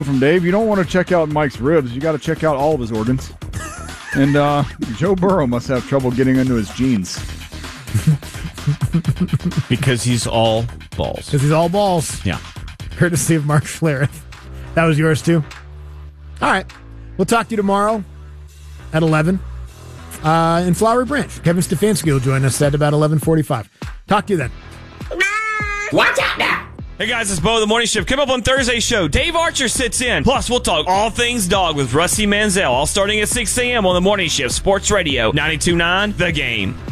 from Dave. You don't want to check out Mike's ribs. You got to check out all of his organs. And Joe Burrow must have trouble getting into his jeans. Because he's all balls. Because he's all balls. Yeah. Courtesy of Mark Schlereth. That was yours, too? All right. We'll talk to you tomorrow at 11 in Flowery Branch. Kevin Stefanski will join us at about 11:45. Talk to you then. Watch out now! Hey guys, it's Bo of the Morning Shift. Come up on Thursday's show. Dave Archer sits in. Plus, we'll talk all things dog with Rusty Manziel, all starting at 6 a.m. on the Morning Shift Sports Radio 92.9 The Game.